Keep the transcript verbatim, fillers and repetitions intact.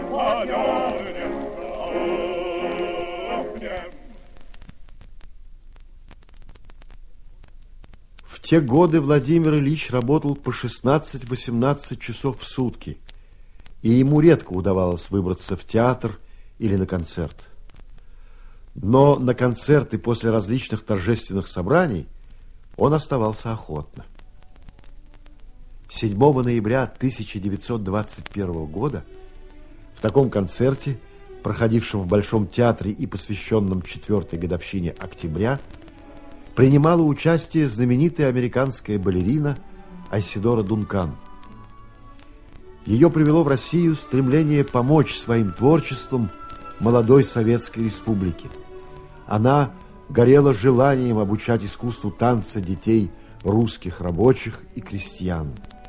В те годы Владимир Ильич работал по шестнадцать-восемнадцать часов в сутки, и ему редко удавалось выбраться в театр или на концерт. Но на концерты после различных торжественных собраний он оставался охотно. седьмого ноября тысяча девятьсот двадцать первого года в таком концерте, проходившем в Большом театре и посвященном четвертой годовщине октября, принимала участие знаменитая американская балерина Айседора Дункан. Ее привело в Россию стремление помочь своим творчеством молодой Советской Республике. Она горела желанием обучать искусству танца детей русских рабочих и крестьян.